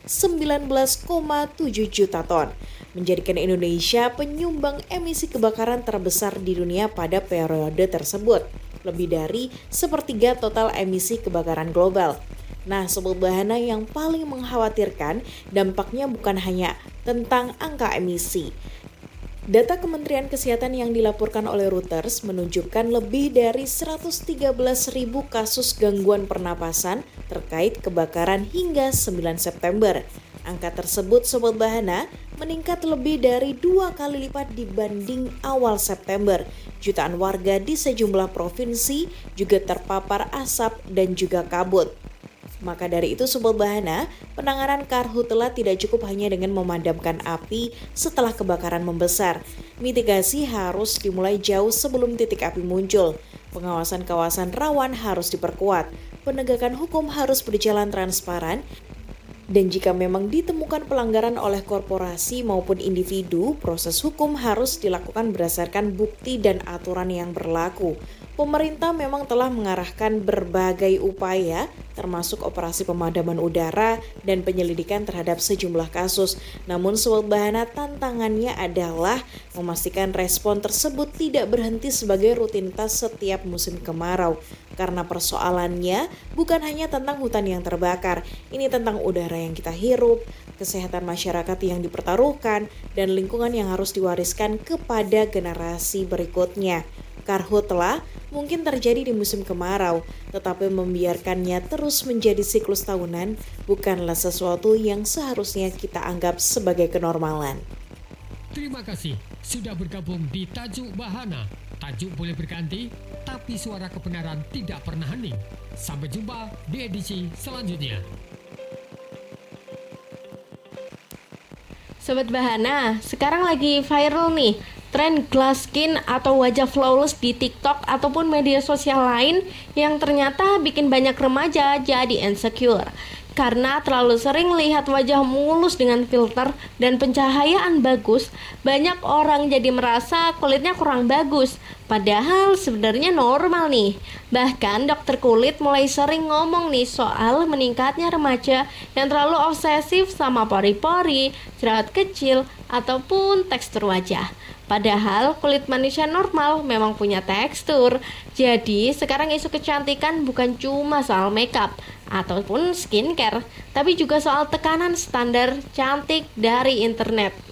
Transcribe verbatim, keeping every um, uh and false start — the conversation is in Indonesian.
sembilan belas koma tujuh juta ton, menjadikan Indonesia penyumbang emisi kebakaran terbesar di dunia pada periode tersebut, lebih dari sepertiga total emisi kebakaran global. Nah, Sobat Bahana, yang paling mengkhawatirkan dampaknya bukan hanya tentang angka emisi. Data Kementerian Kesehatan yang dilaporkan oleh Reuters menunjukkan lebih dari seratus tiga belas ribu kasus gangguan pernapasan terkait kebakaran hingga sembilan September. Angka tersebut, Sobat Bahana, meningkat lebih dari dua kali lipat dibanding awal September. Jutaan warga di sejumlah provinsi juga terpapar asap dan juga kabut. Maka dari itu, Sobat Bahana, penanganan karhutla tidak cukup hanya dengan memadamkan api setelah kebakaran membesar. Mitigasi harus dimulai jauh sebelum titik api muncul. Pengawasan kawasan rawan harus diperkuat. Penegakan hukum harus berjalan transparan. Dan jika memang ditemukan pelanggaran oleh korporasi maupun individu, proses hukum harus dilakukan berdasarkan bukti dan aturan yang berlaku. Pemerintah memang telah mengarahkan berbagai upaya, termasuk operasi pemadaman udara dan penyelidikan terhadap sejumlah kasus. Namun, Sobat Bahana, tantangannya adalah memastikan respon tersebut tidak berhenti sebagai rutinitas setiap musim kemarau. Karena persoalannya bukan hanya tentang hutan yang terbakar, ini tentang udara yang kita hirup, kesehatan masyarakat yang dipertaruhkan, dan lingkungan yang harus diwariskan kepada generasi berikutnya. Karhutla mungkin terjadi di musim kemarau, tetapi membiarkannya terus menjadi siklus tahunan bukanlah sesuatu yang seharusnya kita anggap sebagai kenormalan. Terima kasih sudah bergabung di Tajuk Bahana. Tajuk boleh berganti, tapi suara kebenaran tidak pernah hening. Sampai jumpa di edisi selanjutnya. Sobat Bahana, sekarang lagi viral nih tren glass skin atau wajah flawless di TikTok ataupun media sosial lain yang ternyata bikin banyak remaja jadi insecure. Karena terlalu sering lihat wajah mulus dengan filter dan pencahayaan bagus, banyak orang jadi merasa kulitnya kurang bagus, padahal sebenarnya normal nih. Bahkan dokter kulit mulai sering ngomong nih soal meningkatnya remaja yang terlalu obsesif sama pori-pori, jerawat kecil, ataupun tekstur wajah. Padahal kulit manusia normal memang punya tekstur. Jadi sekarang isu kecantikan bukan cuma soal makeup ataupun skincare, tapi juga soal tekanan standar cantik dari internet.